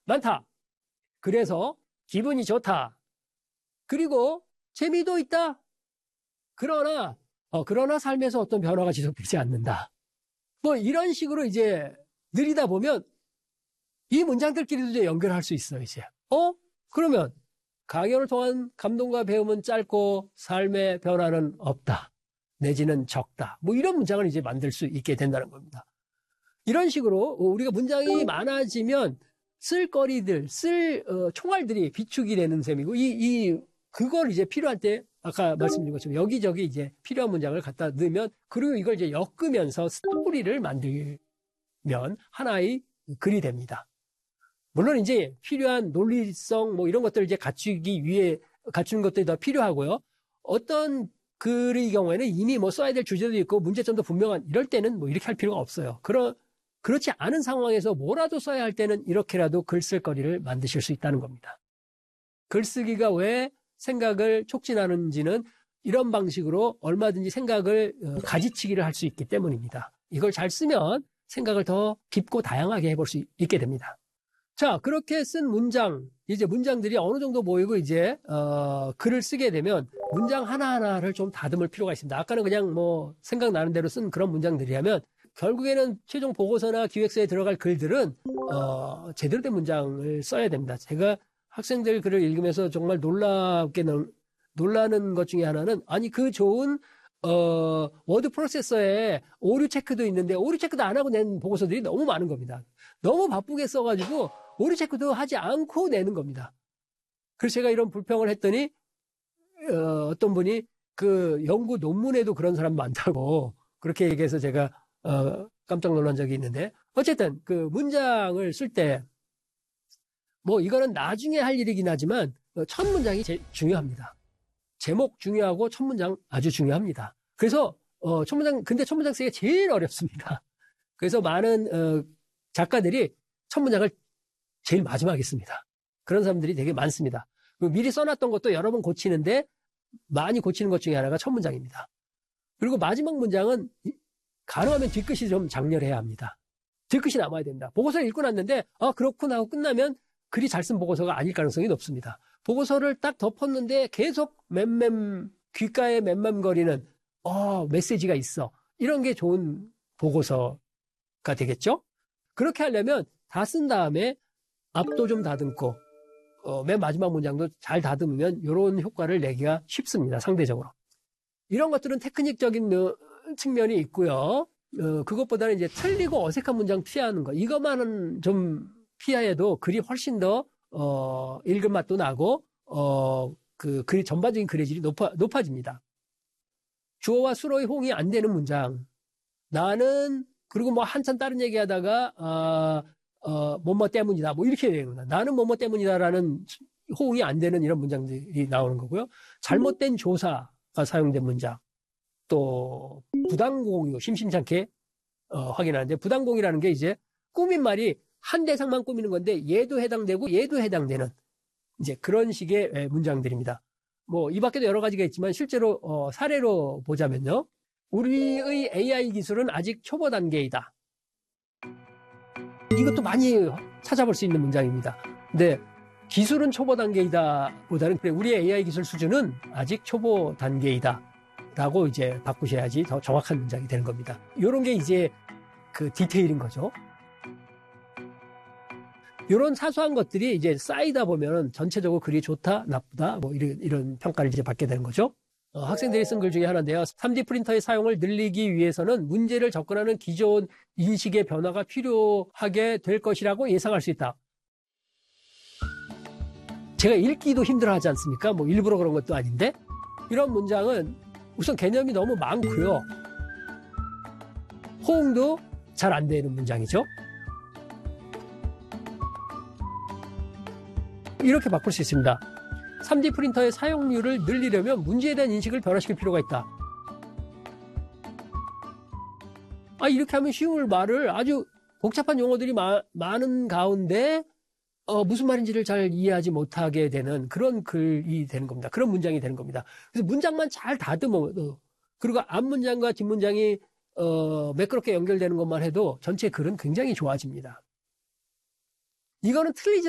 많다. 그래서 기분이 좋다. 그리고 재미도 있다. 그러나 삶에서 어떤 변화가 지속되지 않는다. 뭐 이런 식으로 이제 느리다 보면 이 문장들끼리도 이제 연결할 수 있어요, 이제. 그러면 강연을 통한 감동과 배움은 짧고 삶의 변화는 없다. 내지는 적다. 뭐 이런 문장을 이제 만들 수 있게 된다는 겁니다. 이런 식으로 우리가 문장이 많아지면 쓸거리들, 총알들이 비축이 되는 셈이고, 그걸 이제 필요할 때, 아까 말씀드린 것처럼 여기저기 이제 필요한 문장을 갖다 넣으면, 그리고 이걸 이제 엮으면서 스토리를 만들면 하나의 글이 됩니다. 물론 이제 필요한 논리성 뭐 이런 것들을 이제 갖추는 것들이 더 필요하고요. 어떤 글의 경우에는 이미 뭐 써야 될 주제도 있고 문제점도 분명한 이럴 때는 뭐 이렇게 할 필요가 없어요. 그렇지 않은 상황에서 뭐라도 써야 할 때는 이렇게라도 글쓸거리를 만드실 수 있다는 겁니다. 글쓰기가 왜 생각을 촉진하는지는 이런 방식으로 얼마든지 생각을 가지치기를 할 수 있기 때문입니다. 이걸 잘 쓰면 생각을 더 깊고 다양하게 해볼 수 있게 됩니다. 자, 그렇게 쓴 이제 문장들이 어느 정도 모이고 이제 글을 쓰게 되면 문장 하나하나를 좀 다듬을 필요가 있습니다. 아까는 그냥 뭐 생각나는 대로 쓴 그런 문장들이라면 결국에는 최종 보고서나 기획서에 들어갈 글들은 제대로 된 문장을 써야 됩니다. 제가 학생들 글을 읽으면서 정말 놀라는 것 중에 하나는 아니 그 좋은 워드 프로세서에 오류 체크도 있는데 오류 체크도 안 하고 낸 보고서들이 너무 많은 겁니다. 너무 바쁘게 써가지고 오류 체크도 하지 않고 내는 겁니다. 그래서 제가 이런 불평을 했더니 어떤 분이 그 연구 논문에도 그런 사람 많다고 그렇게 얘기해서 제가 깜짝 놀란 적이 있는데 어쨌든 그 문장을 쓸 때 뭐 이거는 나중에 할 일이긴 하지만 첫 문장이 제일 중요합니다. 제목 중요하고 첫 문장 아주 중요합니다. 그래서 근데 첫 문장 쓰기가 제일 어렵습니다. 그래서 많은 작가들이 첫 문장을 제일 마지막에 씁니다. 그런 사람들이 되게 많습니다. 미리 써놨던 것도 여러 번 고치는데 많이 고치는 것 중에 하나가 첫 문장입니다. 그리고 마지막 문장은 가능하면 뒤끝이 좀 장렬해야 합니다. 뒤끝이 남아야 됩니다. 보고서를 읽고 났는데 그렇구나 하고 끝나면 글이 잘 쓴 보고서가 아닐 가능성이 높습니다. 보고서를 딱 덮었는데 계속 귓가에 맴맴거리는 메시지가 있어. 이런 게 좋은 보고서가 되겠죠? 그렇게 하려면 다 쓴 다음에 앞도 좀 다듬고 맨 마지막 문장도 잘 다듬으면 이런 효과를 내기가 쉽습니다. 상대적으로. 이런 것들은 테크닉적인 측면이 있고요. 그것보다는 이제 틀리고 어색한 문장 피하는 거. 이것만은 좀 피해도 글이 훨씬 더 읽은 맛도 나고 그 글이 전반적인 글의 질이 높아집니다. 주어와 수어의 호응이 안 되는 문장. 나는 그리고 뭐 한참 다른 얘기하다가 뭐뭐 때문이다. 뭐 이렇게 되는 겁니다. 나는 뭐뭐 때문이다라는 호응이 안 되는 이런 문장들이 나오는 거고요. 잘못된 조사가 사용된 문장. 또 부당공유 심심찮게 확인하는데 부당공이라는 게 이제 꾸민 말이 한 대상만 꾸미는 건데 얘도 해당되고 얘도 해당되는 이제 그런 식의 문장들입니다. 뭐 이 밖에도 여러 가지가 있지만 실제로 사례로 보자면요. 우리의 AI 기술은 아직 초보 단계이다. 이것도 많이 찾아볼 수 있는 문장입니다. 근데 기술은 초보 단계이다 보다는 우리의 AI 기술 수준은 아직 초보 단계이다 라고 이제 바꾸셔야지 더 정확한 문장이 되는 겁니다. 이런 게 이제 그 디테일인 거죠. 이런 사소한 것들이 이제 쌓이다 보면 전체적으로 글이 좋다, 나쁘다, 뭐 이런 평가를 이제 받게 되는 거죠. 학생들이 쓴 글 중에 하나인데요. 3D 프린터의 사용을 늘리기 위해서는 문제를 접근하는 기존 인식의 변화가 필요하게 될 것이라고 예상할 수 있다. 제가 읽기도 힘들어하지 않습니까? 뭐 일부러 그런 것도 아닌데 이런 문장은 우선 개념이 너무 많고요. 호응도 잘 안 되는 문장이죠. 이렇게 바꿀 수 있습니다. 3D 프린터의 사용률을 늘리려면 문제에 대한 인식을 변화시킬 필요가 있다. 이렇게 하면 쉬울 말을 아주 복잡한 용어들이 많은 가운데 무슨 말인지를 잘 이해하지 못하게 되는 그런 글이 되는 겁니다. 그런 문장이 되는 겁니다. 그래서 문장만 잘 다듬어 그리고 앞문장과 뒷문장이 매끄럽게 연결되는 것만 해도 전체 글은 굉장히 좋아집니다. 이거는 틀리지